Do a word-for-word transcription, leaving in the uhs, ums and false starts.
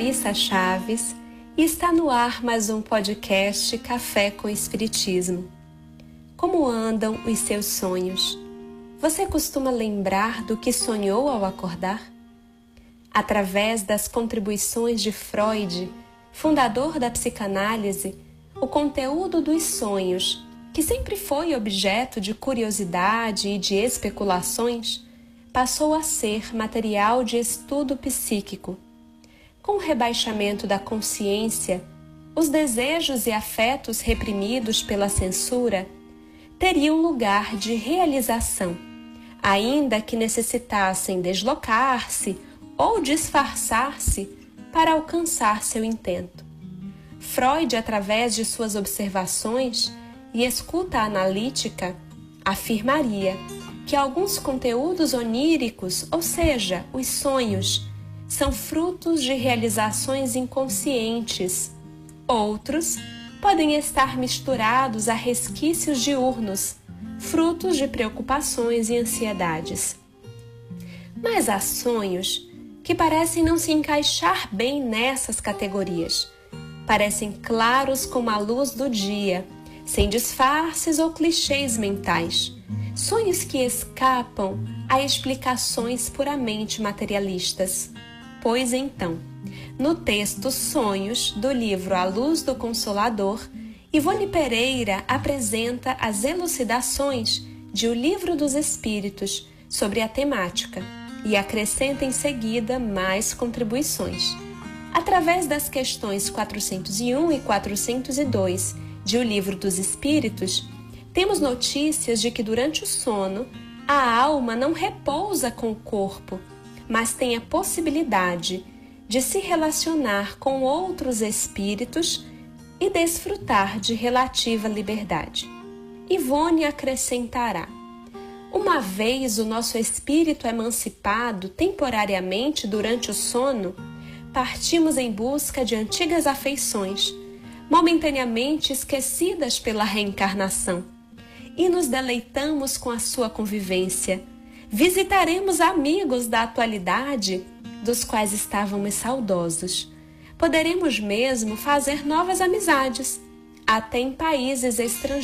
Larissa Chaves e está no ar mais um podcast Café com Espiritismo. Como andam os seus sonhos? Você costuma lembrar do que sonhou ao acordar? Através das contribuições de Freud, fundador da psicanálise, o conteúdo dos sonhos, que sempre foi objeto de curiosidade e de especulações, passou a ser material de estudo psíquico. Com o rebaixamento da consciência, os desejos e afetos reprimidos pela censura teriam lugar de realização, ainda que necessitassem deslocar-se ou disfarçar-se para alcançar seu intento. Freud, através de suas observações e escuta analítica, afirmaria que alguns conteúdos oníricos, ou seja, os sonhos, são frutos de realizações inconscientes. Outros podem estar misturados a resquícios diurnos, frutos de preocupações e ansiedades. Mas há sonhos que parecem não se encaixar bem nessas categorias. Parecem claros como a luz do dia, sem disfarces ou clichês mentais. Sonhos que escapam a explicações puramente materialistas. Pois então, no texto Sonhos, do livro A Luz do Consolador, Ivone Pereira apresenta as elucidações de O Livro dos Espíritos sobre a temática e acrescenta em seguida mais contribuições. Através das questões quatrocentos e um e quatrocentos e dois de O Livro dos Espíritos, temos notícias de que durante o sono a alma não repousa com o corpo, mas tem a possibilidade de se relacionar com outros espíritos e desfrutar de relativa liberdade. Ivone acrescentará: uma vez o nosso espírito emancipado temporariamente durante o sono, partimos em busca de antigas afeições, momentaneamente esquecidas pela reencarnação, e nos deleitamos com a sua convivência. Visitaremos amigos da atualidade, dos quais estávamos saudosos. Poderemos mesmo fazer novas amizades, até em países estrangeiros.